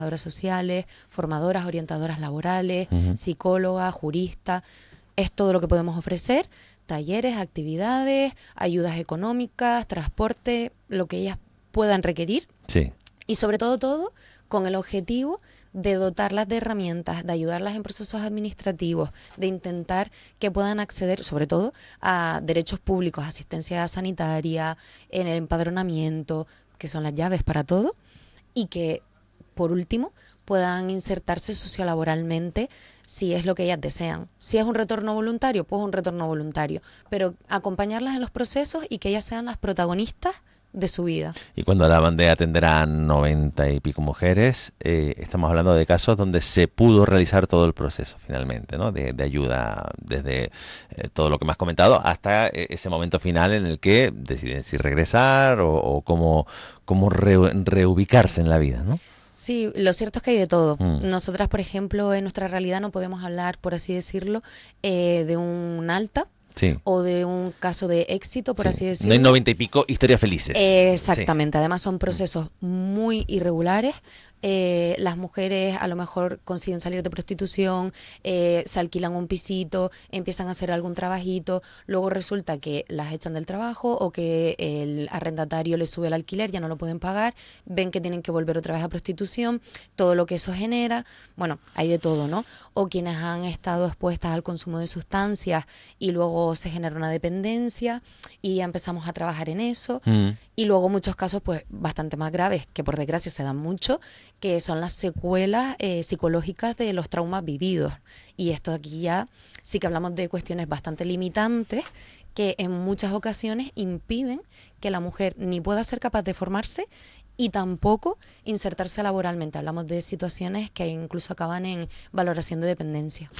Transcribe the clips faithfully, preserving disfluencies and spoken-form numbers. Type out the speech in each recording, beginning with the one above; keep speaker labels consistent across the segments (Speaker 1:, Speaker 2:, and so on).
Speaker 1: sociales, formadoras, orientadoras laborales,
Speaker 2: Ujú.
Speaker 1: psicólogas, juristas. Es todo lo que podemos ofrecer: talleres, actividades, ayudas económicas, transporte, lo que ellas puedan requerir.
Speaker 2: Sí.
Speaker 1: Y sobre todo, todo con el objetivo de dotarlas de herramientas, de ayudarlas en procesos administrativos, de intentar que puedan acceder, sobre todo, a derechos públicos, asistencia sanitaria, en el empadronamiento, que son las llaves para todo, y que, por último, puedan insertarse sociolaboralmente si es lo que ellas desean. Si es un retorno voluntario, pues un retorno voluntario, pero acompañarlas en los procesos y que ellas sean las protagonistas de su vida.
Speaker 2: Y cuando hablaban de atender a noventa y pico mujeres, eh, estamos hablando de casos donde se pudo realizar todo el proceso finalmente, ¿no? De, de ayuda, desde eh, todo lo que me has comentado hasta eh, ese momento final en el que deciden si regresar o, o cómo, cómo re, reubicarse en la vida, ¿no?
Speaker 1: Sí, lo cierto es que hay de todo.
Speaker 2: Mm.
Speaker 1: Nosotras, por ejemplo, en nuestra realidad no podemos hablar, por así decirlo, eh, de un alta
Speaker 2: Sí.
Speaker 1: o de un caso de éxito, por
Speaker 2: Sí.
Speaker 1: así decirlo.
Speaker 2: No hay noventa y pico historias felices.
Speaker 1: Eh, exactamente, sí. Además son procesos muy irregulares. Eh, las mujeres a lo mejor consiguen salir de prostitución, eh, se alquilan un pisito, empiezan a hacer algún trabajito, luego resulta que las echan del trabajo o que el arrendatario les sube el alquiler, ya no lo pueden pagar, ven que tienen que volver otra vez a prostitución, todo lo que eso genera, bueno, hay de todo, ¿no? O quienes han estado expuestas al consumo de sustancias y luego se genera una dependencia y ya empezamos a trabajar en eso.
Speaker 2: Mm.
Speaker 1: Y luego muchos casos pues bastante más graves, que por desgracia se dan mucho, que son las secuelas eh, psicológicas de los traumas vividos. Y esto aquí ya sí que hablamos de cuestiones bastante limitantes que en muchas ocasiones impiden que la mujer ni pueda ser capaz de formarse y tampoco insertarse laboralmente. Hablamos de situaciones que incluso acaban en valoración de dependencia.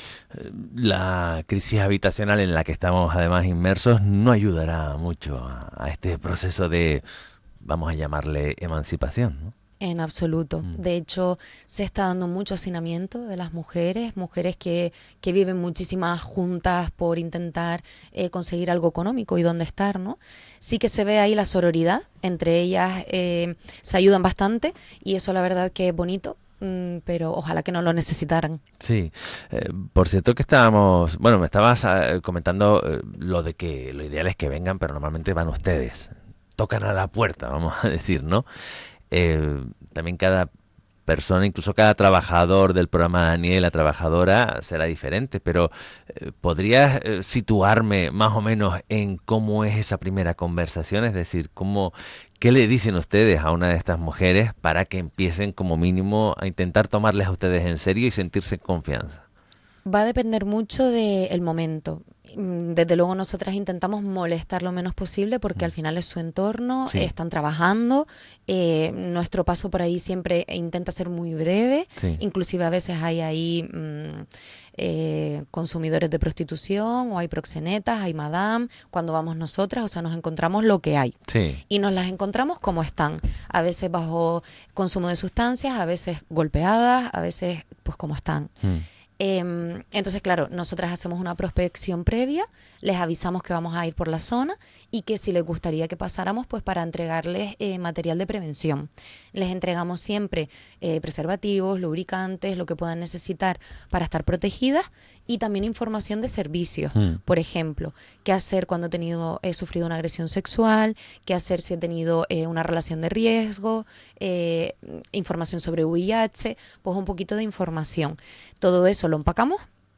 Speaker 2: La crisis habitacional en la que estamos además inmersos no ayudará mucho a, a este proceso de, vamos a llamarle, emancipación, ¿no?
Speaker 1: En absoluto.
Speaker 2: Mm.
Speaker 1: De hecho, se está dando mucho hacinamiento de las mujeres, mujeres que, que viven muchísimas juntas por intentar eh, conseguir algo económico y dónde estar, ¿no? Sí que se ve ahí la sororidad, entre ellas eh, se ayudan bastante y eso la verdad que es bonito, mm, pero ojalá que no lo necesitaran.
Speaker 2: Sí, eh, por cierto que estábamos, bueno, me estabas eh, comentando eh, lo de que lo ideal es que vengan, pero normalmente van ustedes, tocan a la puerta, vamos a decir, ¿no? Eh, también cada persona, incluso cada trabajador del programa Daniel, la trabajadora, será diferente, pero eh, ¿podrías eh, situarme más o menos en cómo es esa primera conversación? Es decir, cómo, ¿qué le dicen ustedes a una de estas mujeres para que empiecen como mínimo a intentar tomarles a ustedes en serio y sentirse en confianza?
Speaker 1: Va a depender mucho del momento. Desde luego nosotras intentamos molestar lo menos posible porque al final es su entorno,
Speaker 2: Sí.
Speaker 1: están trabajando, eh, nuestro paso por ahí siempre intenta ser muy breve,
Speaker 2: Sí.
Speaker 1: inclusive a veces hay ahí mmm, eh, consumidores de prostitución o hay proxenetas, hay madame, cuando vamos nosotras, o sea, nos encontramos lo que hay.
Speaker 2: Sí.
Speaker 1: Y nos las encontramos como están, a veces bajo consumo de sustancias, a veces golpeadas, a veces pues como están.
Speaker 2: Mm.
Speaker 1: Eh, entonces, claro, nosotras hacemos una prospección previa, les avisamos que vamos a ir por la zona y que si les gustaría que pasáramos, pues para entregarles eh, material de prevención. Les entregamos siempre eh, preservativos, lubricantes, lo que puedan necesitar para estar protegidas y también información de servicios.
Speaker 2: Mm.
Speaker 1: Por ejemplo, qué hacer cuando he, tenido, he sufrido una agresión sexual, qué hacer si he tenido eh, una relación de riesgo, eh, información sobre V I H, pues un poquito de información. Todo eso lo empacamos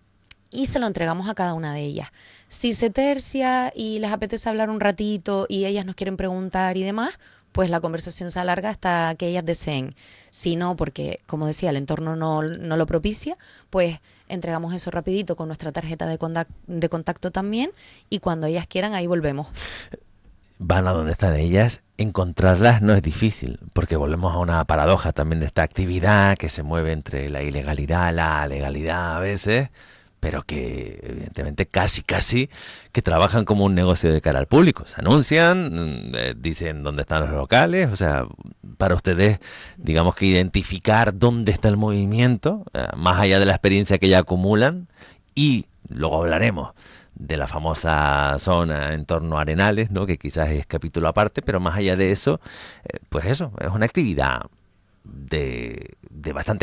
Speaker 1: y se lo entregamos a cada una de ellas. Si se tercia y les apetece hablar un ratito y ellas nos quieren preguntar y demás, pues la conversación se alarga hasta que ellas deseen. Si no, porque, como decía, el entorno no, no lo propicia, pues entregamos eso rapidito con nuestra tarjeta de contacto, de contacto también y cuando ellas quieran, ahí volvemos.
Speaker 2: Van a donde están ellas, encontrarlas no es difícil, porque volvemos a una paradoja también de esta actividad que se mueve entre la ilegalidad, la legalidad a veces, pero que evidentemente casi casi que trabajan como un negocio de cara al público. Se anuncian, eh, dicen dónde están los locales, o sea, para ustedes, digamos que identificar dónde está el movimiento, eh, más allá de la experiencia que ya acumulan, y luego hablaremos de la famosa zona en torno a Arenales, ¿no? Que quizás es capítulo aparte, pero más allá de eso, eh, pues eso, es una actividad de de bastante